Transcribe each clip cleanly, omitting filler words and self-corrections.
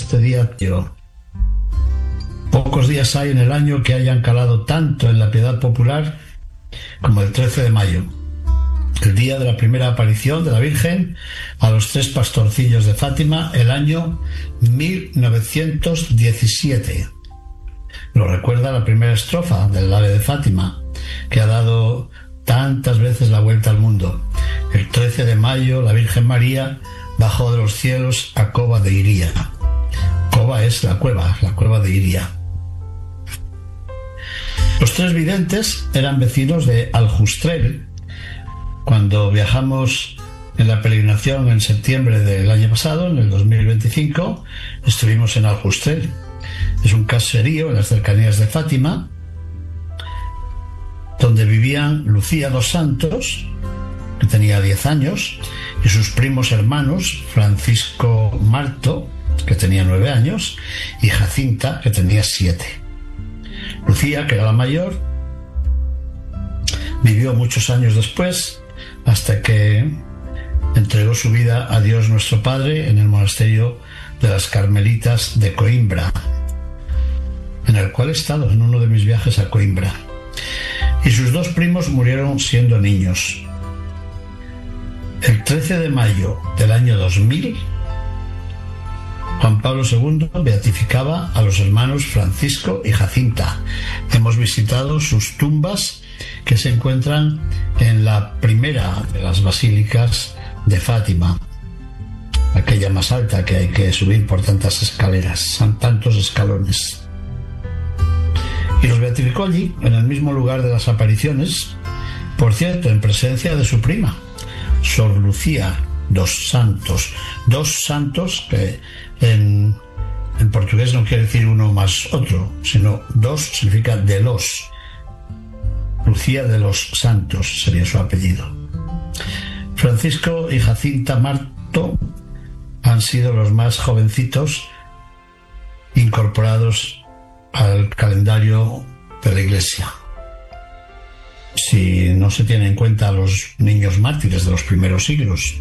este día. Pocos días hay en el año que hayan calado tanto en la piedad popular como el 13 de mayo, el día de la primera aparición de la Virgen a los 3 pastorcillos de Fátima, el año 1917. Lo recuerda la primera estrofa del Ave de Fátima, que ha dado tantas veces la vuelta al mundo. El 13 de mayo la Virgen María bajó de los cielos a Cova de Iría. Cova es la cueva de Iría. Los 3 videntes eran vecinos de Aljustrel. Cuando viajamos en la peregrinación en septiembre del año pasado, en el 2025, estuvimos en Aljustrel. Es un caserío en las cercanías de Fátima, donde vivían Lucía dos Santos, que tenía 10 años, y sus primos hermanos, Francisco Marto, que tenía 9 años, y Jacinta, que tenía 7. Lucía, que era la mayor, vivió muchos años después, hasta que entregó su vida a Dios nuestro Padre en el monasterio de las Carmelitas de Coimbra, en el cual he estado en uno de mis viajes a Coimbra. Y sus 2 primos murieron siendo niños. El 13 de mayo del año 2000, Juan Pablo II beatificaba a los hermanos Francisco y Jacinta. Hemos visitado sus tumbas, que se encuentran en la primera de las basílicas de Fátima, aquella más alta que hay que subir por tantas escaleras, son tantos escalones. Y los beatificó allí, en el mismo lugar de las apariciones, por cierto, en presencia de su prima, Sor Lucía dos Santos. 2 santos que en portugués no quiere decir uno más otro, sino 2 significa de los. Lucía de los Santos sería su apellido. Francisco y Jacinta Marto han sido los más jovencitos incorporados al calendario de la Iglesia, si no se tienen en cuenta los niños mártires de los primeros siglos.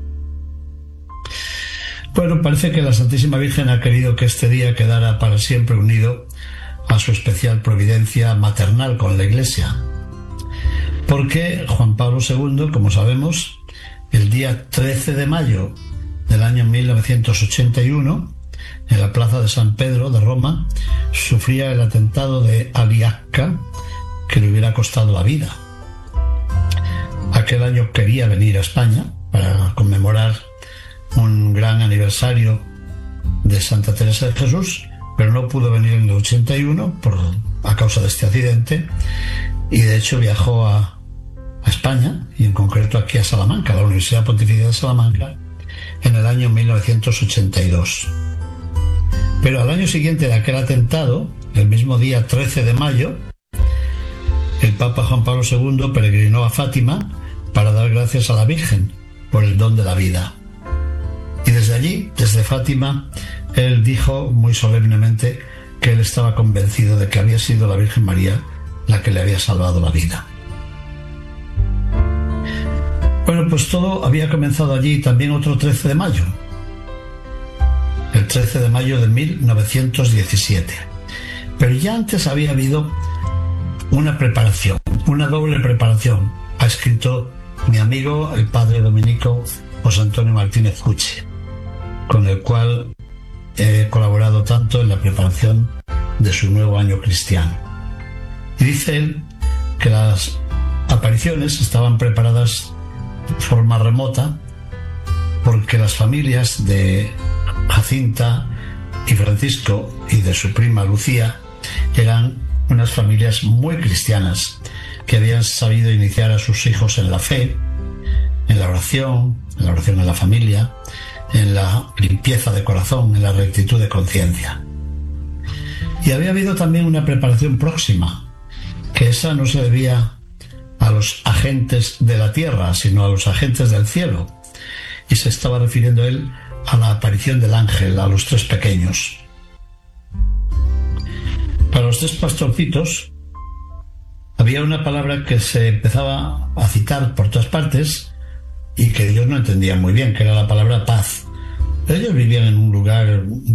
Bueno, parece que la Santísima Virgen ha querido que este día quedara para siempre unido a su especial providencia maternal con la Iglesia, porque Juan Pablo II, como sabemos, el día 13 de mayo del año 1981, en la plaza de San Pedro de Roma, sufría el atentado de Aliasca, que le hubiera costado la vida. Aquel año quería venir a España para conmemorar un gran aniversario de Santa Teresa de Jesús, pero no pudo venir en el 81 a causa de este accidente, y de hecho viajó a España, y en concreto aquí a Salamanca, a la Universidad Pontificia de Salamanca, en el año 1982. Pero al año siguiente de aquel atentado, el mismo día 13 de mayo, el Papa Juan Pablo II peregrinó a Fátima para dar gracias a la Virgen por el don de la vida. Y desde allí, desde Fátima, él dijo muy solemnemente que él estaba convencido de que había sido la Virgen María la que le había salvado la vida. Bueno, pues todo había comenzado allí también otro 13 de mayo, el 13 de mayo de 1917. Pero ya antes había habido una preparación, una doble preparación. Ha escrito mi amigo, el padre dominico José Antonio Martínez Cuche, con el cual he colaborado tanto en la preparación de su nuevo año cristiano. Y dice él que las apariciones estaban preparadas de forma remota porque las familias de Jacinta y Francisco y de su prima Lucía eran unas familias muy cristianas que habían sabido iniciar a sus hijos en la fe, en la oración en la familia, en la limpieza de corazón, en la rectitud de conciencia. Y había habido también una preparación próxima, que esa no se debía a los agentes de la tierra, sino a los agentes del cielo, y se estaba refiriendo él a la aparición del ángel a los 3 pequeños. Para los 3 pastorcitos había una palabra que se empezaba a citar por todas partes y que ellos no entendían muy bien, que era la palabra paz. Ellos vivían en un lugar